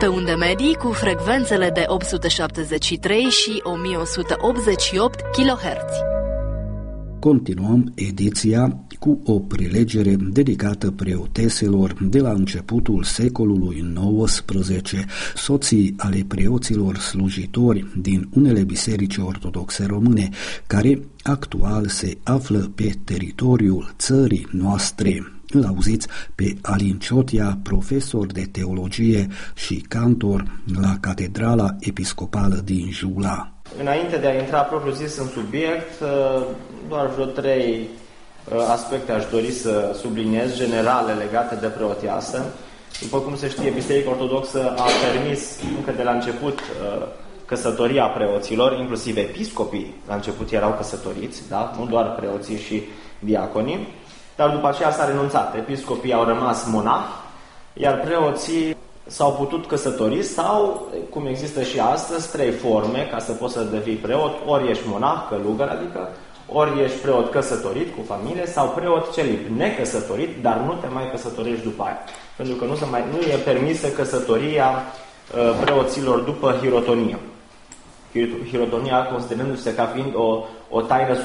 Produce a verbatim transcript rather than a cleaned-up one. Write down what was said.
Pe unde medii cu frecvențele de opt sute șaptezeci și trei și o mie o sută optzeci și opt kilohertz. Continuăm ediția cu o prelegere dedicată preoteselor de la începutul secolului nouăsprezece, soții ale preoților slujitori din unele biserici ortodoxe române, care actual se află pe teritoriul țării noastre. Îl auziți pe Alin Ciotia, profesor de teologie și cantor la Catedrala Episcopală din Jula. Înainte de a intra propriu-zis în subiect, doar vreo trei aspecte aș dori să subliniez, generale, legate de preoteasă. După cum se știe, Biserica Ortodoxă a permis încă de la început căsătoria preoților, inclusiv episcopii la început erau căsătoriți, da? Nu doar preoții și diaconii, dar după aceea s-a renunțat. Episcopii au rămas monahi, iar preoții s-au putut căsători sau, cum există și astăzi, trei forme ca să poți să devii preot. Ori ești monah, călugăr, adică, ori ești preot căsătorit cu familie sau preot celib necăsătorit, dar nu te mai căsătorești după aia. Pentru că nu, se mai, nu e permisă căsătoria uh, preoților după hirotonie. Hirotonia considerându-se ca fiind o, o taină